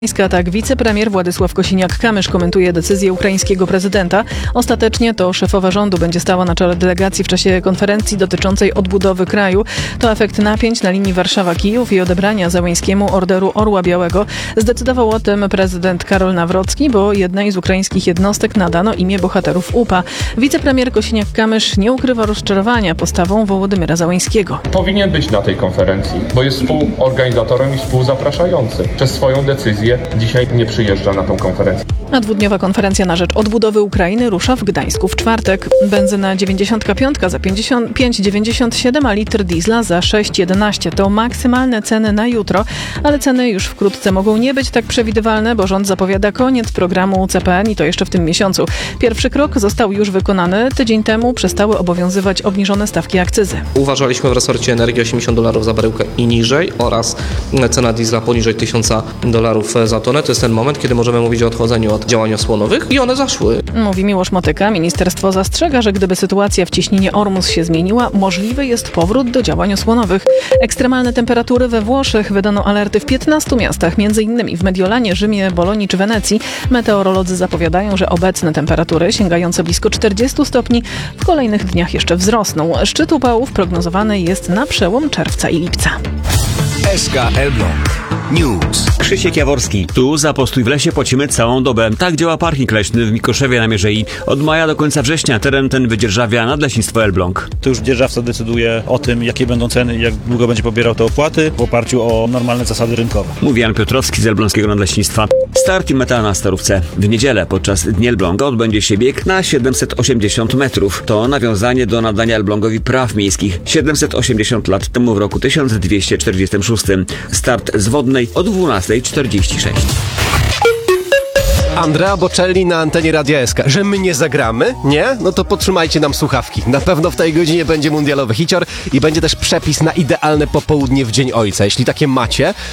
Tak, wicepremier Władysław Kosiniak-Kamysz komentuje decyzję ukraińskiego prezydenta. Ostatecznie to szefowa rządu będzie stała na czele delegacji w czasie konferencji dotyczącej odbudowy kraju. To efekt napięć na linii Warszawa-Kijów i odebrania Zełenskiemu Orderu Orła Białego. Zdecydował o tym prezydent Karol Nawrocki, bo jednej z ukraińskich jednostek nadano imię bohaterów UPA. Wicepremier Kosiniak-Kamysz nie ukrywa rozczarowania postawą Wołodymyra Zełenskiego. Powinien być na tej konferencji, bo jest współorganizatorem i współzapraszającym. Przez swoją decyzję dzisiaj nie przyjeżdża na tą konferencję. A dwudniowa konferencja na rzecz odbudowy Ukrainy rusza w Gdańsku w czwartek. Benzyna 95 za 55,97, a litr diesla za 6,11. To maksymalne ceny na jutro, ale ceny już wkrótce mogą nie być tak przewidywalne, bo rząd zapowiada koniec programu CPN i to jeszcze w tym miesiącu. Pierwszy krok został już wykonany. Tydzień temu przestały obowiązywać obniżone stawki akcyzy. Uważaliśmy w resorcie energii $80 za baryłkę i niżej oraz cena diesla poniżej $1000 za tonę. To jest ten moment, kiedy możemy mówić o odchodzeniu od działań osłonowych i one zaszły. Mówi Miłosz Motyka. Ministerstwo zastrzega, że gdyby sytuacja w cieśninie Ormus się zmieniła, możliwy jest powrót do działań osłonowych. Ekstremalne temperatury we Włoszech. Wydano alerty w 15 miastach, m.in. w Mediolanie, Rzymie, Bolonii czy Wenecji. Meteorolodzy zapowiadają, że obecne temperatury sięgające blisko 40 stopni w kolejnych dniach jeszcze wzrosną. Szczyt upałów prognozowany jest na przełom czerwca i lipca. SK Elbląg News. Krzysiek Jaworski. Tu za postój w lesie płacimy całą dobę. Tak działa parking leśny w Mikoszewie na Mierzei. Od maja do końca września teren ten wydzierżawia Nadleśnictwo Elbląg. To już dzierżawca decyduje o tym, jakie będą ceny i jak długo będzie pobierał te opłaty w oparciu o normalne zasady rynkowe. Mówi Jan Piotrowski z Elbląskiego Nadleśnictwa. Start i meta na starówce. W niedzielę podczas Dni Elbląga odbędzie się bieg na 780 metrów. To nawiązanie do nadania Elblągowi praw miejskich 780 lat temu w roku 1246. Start z Wodnej o 12:46. Andrea Bocelli na antenie Radia SK. Że my nie zagramy? Nie? No to podtrzymajcie nam słuchawki. Na pewno w tej godzinie będzie mundialowy hicior i będzie też przepis na idealne popołudnie w Dzień Ojca. Jeśli takie macie,